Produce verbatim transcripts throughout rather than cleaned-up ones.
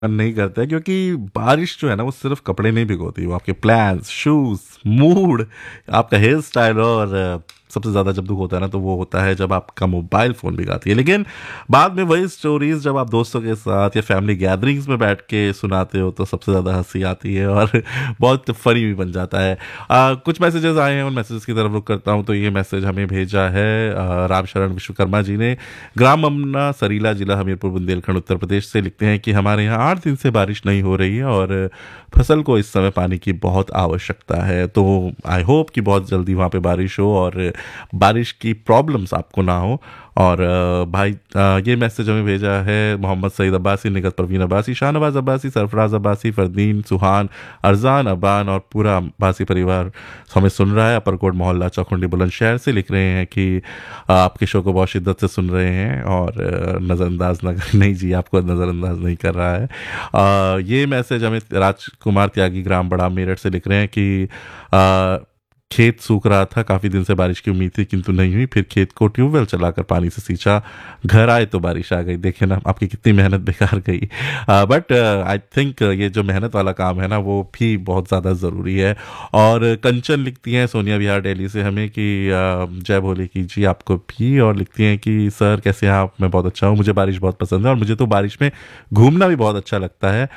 मन नहीं करता है, क्योंकि बारिश जो है ना वो सिर्फ कपड़े नहीं भिगोती, वो आपके प्लान्स, शूज, मूड, आपका हेयर स्टाइल, और अ, सबसे ज़्यादा जब दुख होता है ना तो वो होता है जब आपका मोबाइल फ़ोन भिगाती है। लेकिन बाद में वही स्टोरीज जब आप दोस्तों के साथ या फैमिली गैदरिंग्स में बैठ के सुनाते हो तो सबसे ज़्यादा हंसी आती है और बहुत फनी भी बन जाता है। आ, कुछ मैसेजेस आए हैं, उन मैसेजेस की तरफ रुख करता हूँ। तो ये मैसेज हमें भेजा है आ, राम शरण विश्वकर्मा जी ने। ग्राम अमना, सरीला, जिला हमीरपुर, बुंदेलखंड, उत्तर प्रदेश से लिखते हैं कि हमारे यहाँ आठ दिन से बारिश नहीं हो रही है और फसल को इस समय पानी की बहुत आवश्यकता है। तो आई होप कि बहुत जल्दी वहाँ पे बारिश हो और बारिश की प्रॉब्लम्स आपको ना हो। और अ, भाई अ, ये मैसेज हमें भेजा है मोहम्मद सईद अब्बासी, निगत परवीन अब्बासी, शाहनवाज अब्बासी, सरफराज अब्बासी, फरदीन, सुहान, अरजान, अबान और पूरा अब्बासी परिवार हमें सुन रहा है। अपरकोट मोहल्ला, चौखुंडी, बुलंदशहर से लिख रहे हैं कि अ, आपके शो को बहुत शिद्दत से सुन रहे हैं और अ, नज़रअंदाज न नहीं जी, आपको नज़रअंदाज नहीं कर रहा है। अ, ये मैसेज हमें राजकुमार त्यागी, ग्राम बड़ा, मेरठ से लिख रहे हैं कि अ, खेत सूख रहा था, काफ़ी दिन से बारिश की उम्मीद थी किंतु नहीं हुई, फिर खेत को ट्यूबवेल चलाकर पानी से सींचा, घर आए तो बारिश आ गई। देखिए ना आपकी कितनी मेहनत बेकार गई। बट आई थिंक ये जो मेहनत वाला काम है ना वो भी बहुत ज़्यादा ज़रूरी है। और कंचन लिखती हैं सोनिया विहार दिल्ली से हमें कि अ, जय भोले की जी आपको भी, और लिखती हैं कि सर कैसे हैं आप, मैं बहुत अच्छा हूँ, मुझे बारिश बहुत पसंद है और मुझे तो बारिश में घूमना भी बहुत अच्छा लगता है।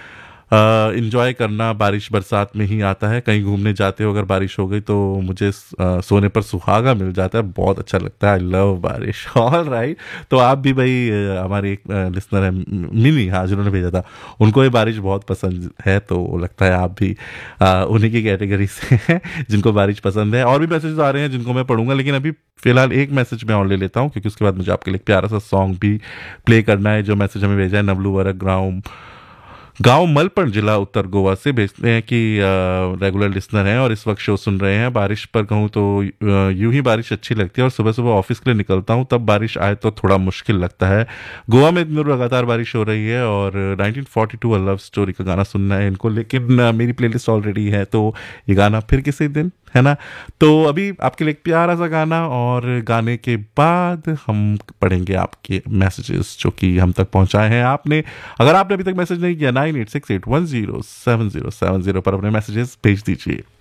इंजॉय करना बारिश बरसात में ही आता है। कहीं घूमने जाते हो अगर बारिश हो गई तो मुझे अ, सोने पर सुहागा मिल जाता है, बहुत अच्छा लगता है। आई लव बारिश। All right. तो आप भी भाई, अ, हमारे एक लिसनर है मि- मिनी, हाँ, जिन्होंने भेजा था, उनको ये बारिश बहुत पसंद है, तो लगता है आप भी अ, उन्हीं की कैटेगरी से हैं जिनको बारिश पसंद है। और भी मैसेज आ रहे हैं जिनको मैं पढ़ूंगा, लेकिन अभी फिलहाल एक मैसेज मैं और ले लेता हूँ क्योंकि उसके बाद मुझे आपके लिए एक प्यारा सा सॉन्ग भी प्ले करना है। जो मैसेज हमें भेजा है नवलू वरक ग्राउंड, गांव मलपण, जिला उत्तर गोवा से भेजते हैं कि रेगुलर लिसनर हैं और इस वक्त शो सुन रहे हैं। बारिश पर कहूँ तो अ, यूं ही बारिश अच्छी लगती है और सुबह सुबह ऑफिस के लिए निकलता हूँ तब बारिश आए तो थोड़ा मुश्किल लगता है। गोवा में इतनी लगातार बारिश हो रही है और nineteen forty two love story का गाना सुनना है इनको, लेकिन अ, मेरी प्लेलिस्ट ऑलरेडी है तो ये गाना फिर किसी दिन, है ना। तो अभी आपके लिए एक प्यारा सा गाना, और गाने के बाद हम पढ़ेंगे आपके मैसेजेस जो कि हम तक पहुंचाए हैं आपने। अगर आपने अभी तक मैसेज नहीं किया, nine eight six eight one zero seven zero seven zero पर अपने मैसेजेस भेज दीजिए।